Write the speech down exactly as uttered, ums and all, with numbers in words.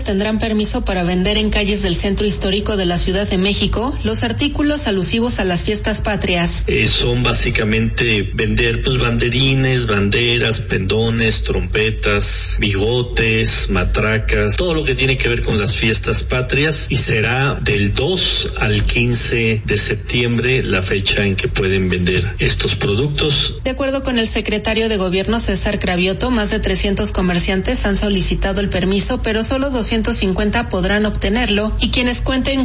tendrán permiso para vender en calles del centro histórico de la Ciudad de México los artículos alusivos a las fiestas patrias. Eh, son básicamente vender pues banderines, banderas, pendones, trompetas, bigotes, matracas, todo lo que tiene que ver con las fiestas patrias, y será del dos al quince de septiembre la fecha en que pueden vender estos productos. De acuerdo con el secretario de Gobierno César Cravioto, más de trescientos comerciantes han solicitado el permiso, pero solo doscientos cincuenta podrán obtenerlo, y quienes cuenten